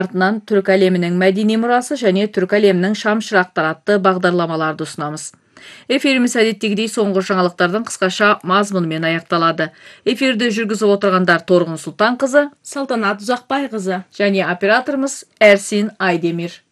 артынан түрк әлемінің мәдени мұрасы және түрк әлемінің шамшырақтары атты бағдарламаларды ұсынамыз. Эфирimiz әдеттегідей соңғы жаңалықтардың қысқаша мазмұнымен аяқталады. Эфирді жүргізіп отырғандар Торғын Сұлтанқызы, Салтанат Ұзақбайқызы және операторымыз Әрсен Айдемир.